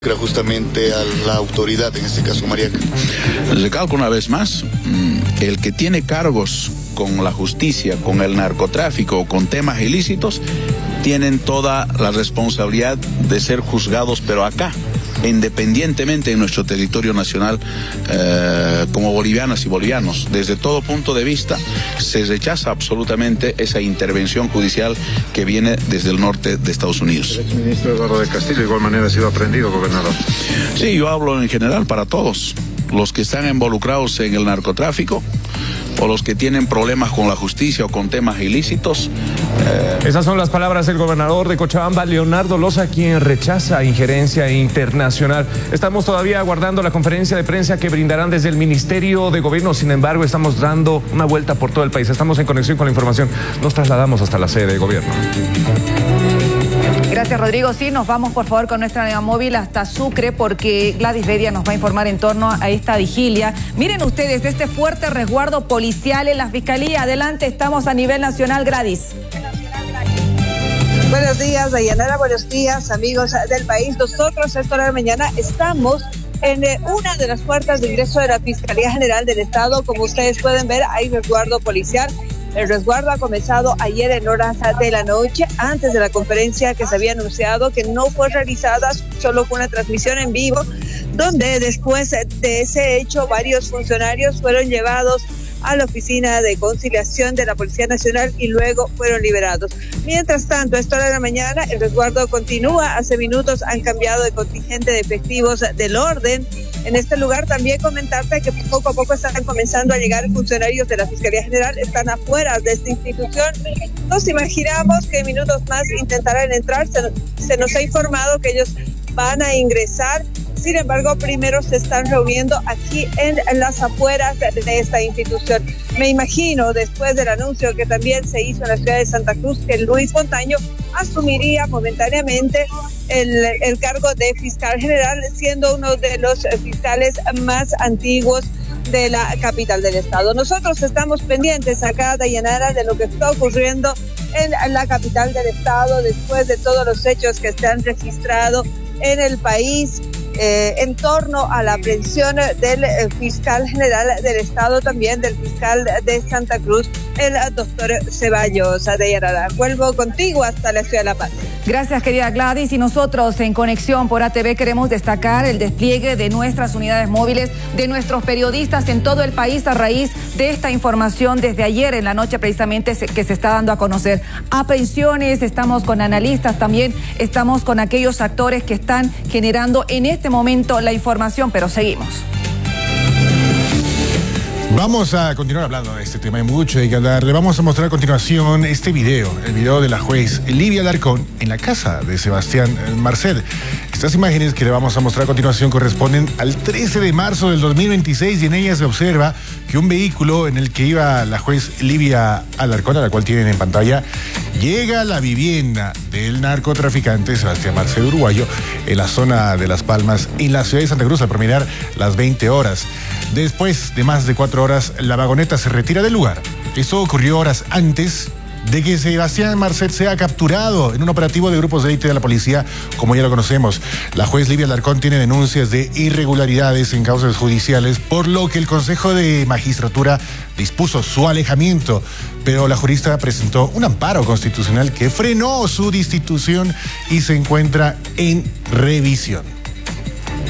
Justamente a la autoridad, en este caso Mariaca. Recalco una vez más, el que tiene cargos con la justicia, con el narcotráfico, con temas ilícitos, tienen toda la responsabilidad de ser juzgados, pero acá, independientemente en nuestro territorio nacional, como bolivianas y bolivianos. Desde todo punto de vista, se rechaza absolutamente esa intervención judicial que viene desde el norte de Estados Unidos. El exministro Eduardo del Castillo de igual manera ha sido aprendido, gobernador. Sí, yo hablo en general para todos, los que están involucrados en el narcotráfico, o los que tienen problemas con la justicia o con temas ilícitos. Esas son las palabras del gobernador de Cochabamba, Leonardo Loza, quien rechaza injerencia internacional. Estamos todavía aguardando la conferencia de prensa que brindarán desde el Ministerio de Gobierno. Sin embargo, estamos dando una vuelta por todo el país. Estamos en conexión con la información. Nos trasladamos hasta la sede de gobierno. Gracias, Rodrigo. Sí, nos vamos por favor con nuestra unidad móvil hasta Sucre, porque Gladys Bedia nos va a informar en torno a esta vigilia. Miren ustedes, este fuerte resguardo policial en la Fiscalía. Adelante, estamos a nivel nacional, Gladys. Buenos días, Dayanara. Buenos días, amigos del país. Nosotros a esta hora de la mañana estamos en una de las puertas de ingreso de la Fiscalía General del Estado. Como ustedes pueden ver, hay resguardo policial. El resguardo ha comenzado ayer en horas de la noche, antes de la conferencia que se había anunciado, que no fue realizada, solo fue una transmisión en vivo, donde después de ese hecho varios funcionarios fueron llevados a la oficina de conciliación de la Policía Nacional y luego fueron liberados. Mientras tanto, a esta hora de la mañana el resguardo continúa. Hace minutos han cambiado de contingente de efectivos del orden. En este lugar también comentarte que poco a poco están comenzando a llegar funcionarios de la Fiscalía General, están afuera de esta institución. Nos imaginamos que en minutos más intentarán entrar. Se nos ha informado que ellos van a ingresar. Sin embargo, primero se están reuniendo aquí en las afueras de esta institución. Me imagino, después del anuncio que también se hizo en la ciudad de Santa Cruz, que Luis Montaño asumiría momentáneamente el cargo de fiscal general, siendo uno de los fiscales más antiguos de la capital del estado. Nosotros estamos pendientes acá, Dayanara, de lo que está ocurriendo en la capital del estado después de todos los hechos que se han registrado en el país. En torno a la aprehensión del fiscal general del estado, también del fiscal de Santa Cruz, el doctor Ceballos. Adeyarara, vuelvo contigo hasta la ciudad de La Paz. Gracias, querida Gladys. Y nosotros en Conexión por ATV queremos destacar el despliegue de nuestras unidades móviles, de nuestros periodistas en todo el país a raíz de esta información desde ayer en la noche precisamente que se está dando a conocer. Aprehensiones, estamos con analistas también, estamos con aquellos actores que están generando en este momento la información, pero seguimos. Vamos a continuar hablando de este tema, hay mucho hay que hablar. Le vamos a mostrar a continuación este video, el video de la juez Livia Alarcón en la casa de Sebastián Marcet. Estas imágenes que le vamos a mostrar a continuación corresponden al 13 de marzo del 2026 y en ellas se observa que un vehículo en el que iba la juez Livia Alarcón, a la cual tienen en pantalla, llega a la vivienda del narcotraficante Sebastián Marcet uruguayo en la zona de Las Palmas, en la ciudad de Santa Cruz, al promediar las 20 horas. Después de más de 4 horas, la vagoneta se retira del lugar. Esto ocurrió horas antes de que Sebastián Marcet sea capturado en un operativo de grupos de élite de la policía, como ya lo conocemos. La juez Livia Alarcón tiene denuncias de irregularidades en causas judiciales, por lo que el Consejo de Magistratura dispuso su alejamiento, pero la jurista presentó un amparo constitucional que frenó su destitución y se encuentra en revisión.